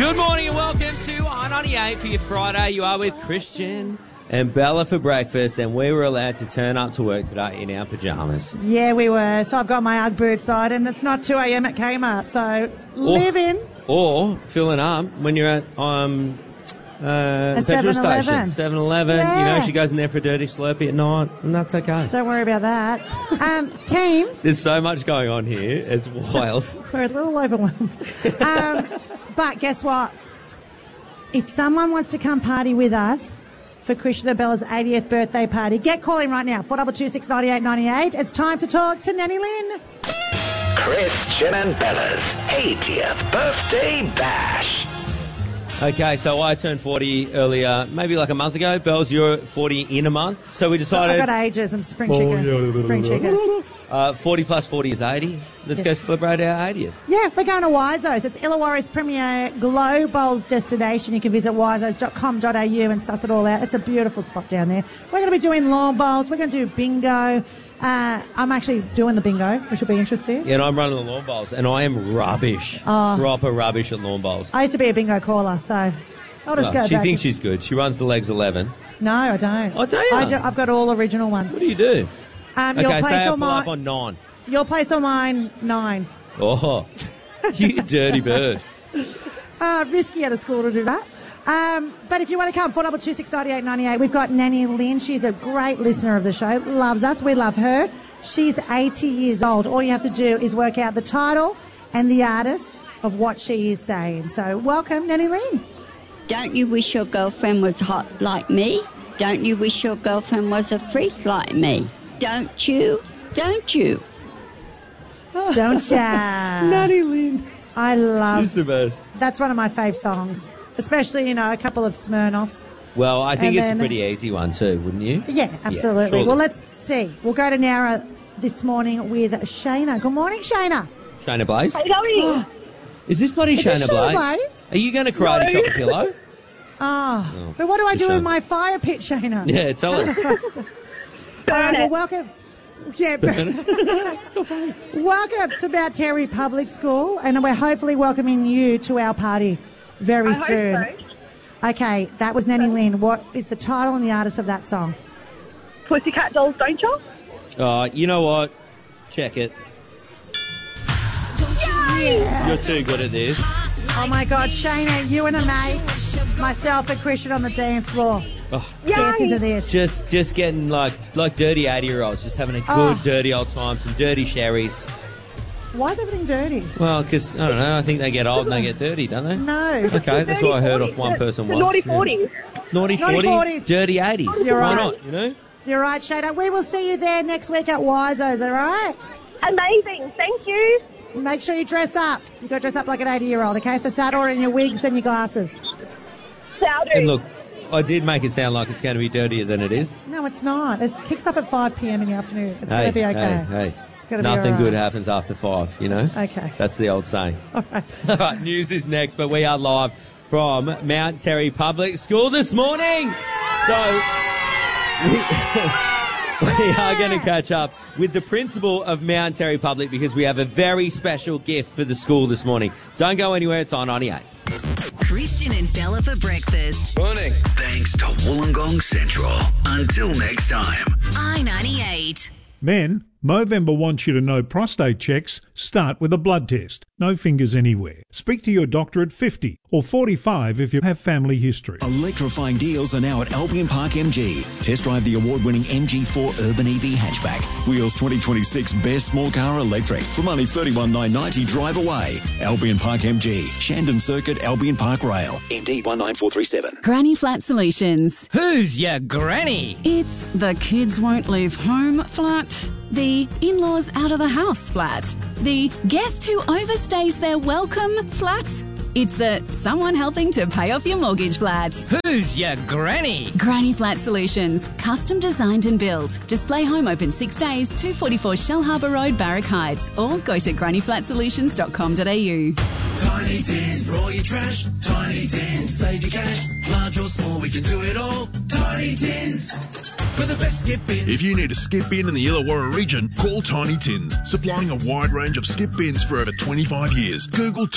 Good morning and welcome to I-98 for your Friday. You are with Christian and Bella for breakfast, and we were allowed to turn up to work today in our pyjamas. Yeah, we were. So I've got my Ugg boots on, and it's not 2 a.m. at Kmart, so live in. Or filling up when you're at petrol station. 7-Eleven. Yeah. You know, she goes in there for a dirty Slurpee at night, and that's okay. Don't worry about that. Team. There's so much going on here. It's wild. We're a little overwhelmed. But guess what? If someone wants to come party with us for Christian and Bella's 80th birthday party, get calling right now, 4226 9898. It's time to talk to Nanny Lynn. Christian and Bella's 80th birthday bash. Okay, so I turned 40 earlier, maybe like a month ago. Bells, you're 40 in a month. So we decided... I've got ages. I'm spring chicken. Spring chicken. 40 plus 40 is 80. Let's go celebrate our 80th. Yeah, we're going to Wiseau's. It's Illawarra's premier Glow Bowls destination. You can visit wiseaus.com.au and suss it all out. It's a beautiful spot down there. We're going to be doing lawn bowls. We're going to do bingo. I'm actually doing the bingo, which will be interesting. Yeah, and I'm running the lawn bowls, and I am rubbish. Proper rubbish at lawn bowls. I used to be a bingo caller, so I'll just go She back. thinks she's good. She runs the legs 11. No, I don't. Oh, do you? I've got all original ones. What do you do? Your Okay, place say I or pull mine? up on 9. Your place or mine? 9. Oh, you dirty bird. Risky at a school to do that. But if you want to come, 4226 9898. We've got Nanny Lynn. She's a great listener of the show. Loves us. We love her. She's 80 years old. All you have to do is work out the title and the artist of what she is saying. So welcome, Nanny Lynn. Don't you wish your girlfriend was hot like me? Don't you wish your girlfriend was a freak like me? Don't you? Don't you? Don't ya? Nanny Lynn. I love... She's the best. That's one of my fave songs. Especially, a couple of Smirnoffs. Well, I think And it's a then- pretty easy one too, wouldn't you? Yeah, absolutely. surely. Well, let's see. We'll go to Nara this morning with Shayna. Good morning, Shayna. Shayna Blaze? How are you? Is this bloody Is this Shayna Shayna Blaze? Blaze? Are you going to cry to chop a pillow? But what do I do Shayna. with my fire pit, Shayna? Yeah, tell us. All right, well, welcome. Yeah, welcome to Mount Terry Public School, and we're hopefully welcoming you to our party very soon. I hope so. Okay, that was Nanny Lynn. What is the title and the artist of that song? Pussycat Dolls, don't you? You know what? Check it. You're too good at this. Oh my God, Shayna, you and a mate, myself and Christian on the dance floor, dancing to this. Just getting like dirty 80-year-olds, just having a good dirty old time, some dirty sherries. Why is everything dirty? Well, because, I don't know, I think they get old and they get dirty, don't they? No. Okay, that's what I heard off one person the once. naughty 40s. Naughty 40s, 40s. dirty 80s. You're Why right. not, you know? You're right, Shayna. We will see you there next week at Wiseau's, all right? Amazing. Thank you. Make sure you dress up. You've got to dress up like an 80-year-old, okay? So start ordering your wigs and your glasses. Shall do. And look, I did make it sound like it's going to be dirtier than it is. No, it's not. It kicks off at 5 p.m. in the afternoon. It's going to be okay. Hey. It's going to be Nothing all right. good happens after 5, you know? Okay. That's the old saying. All right. All right, news is next, but we are live from Mount Terry Public School this morning. So we are going to catch up with the principal of Mount Terry Public because we have a very special gift for the school this morning. Don't go anywhere. It's on 98. Christian and Bella for breakfast. Morning. Thanks to Wollongong Central. Until next time. I-98. Men, Movember wants you to know prostate checks start with a blood test. No fingers anywhere. Speak to your doctor at 50 or 45 if you have family history. Electrifying deals are now at Albion Park MG. Test drive the award-winning MG4 Urban EV hatchback. Wheels 2026 Best Small Car Electric from only $31,990 drive away. Albion Park MG. Shandon Circuit, Albion Park Rail. MD 19437. Granny Flat Solutions. Who's your granny? It's the kids won't leave home flat. The in-laws out of the house flat. The guest who overstays their welcome flat. It's the someone helping to pay off your mortgage flat. Who's your granny? Granny Flat Solutions. Custom designed and built. Display home open 6 days, 244 Shell Harbour Road, Barrack Heights. Or go to grannyflatsolutions.com.au. Tiny Tins for all your trash. Tiny Tins, save your cash. Large or small, we can do it all. Tiny Tins for the best skip bins. If you need a skip bin in the Illawarra region, call Tiny Tins, supplying a wide range of skip bins for over 25 years. Google